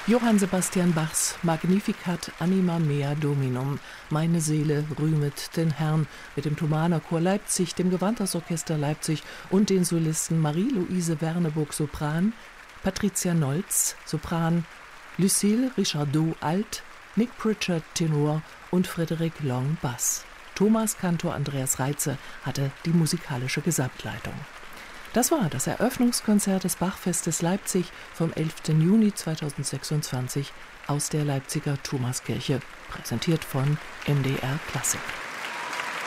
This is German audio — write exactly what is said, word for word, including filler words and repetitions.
Johann Sebastian Bachs Magnificat anima mea Dominum, meine Seele rühmet den Herrn, mit dem Thomaner Chor Leipzig, dem Gewandhausorchester Leipzig und den Solisten Marie-Louise Werneburg Sopran, Patricia Nolz Sopran, Lucille Richardot Alt, Nick Pritchard Tenor und Frederic Long Bass. Thomas Kantor Andreas Reitze hatte die musikalische Gesamtleitung. Das war das Eröffnungskonzert des Bachfestes Leipzig vom elften Juni zweitausendsechsundzwanzig aus der Leipziger Thomaskirche, präsentiert von M D R Klassik.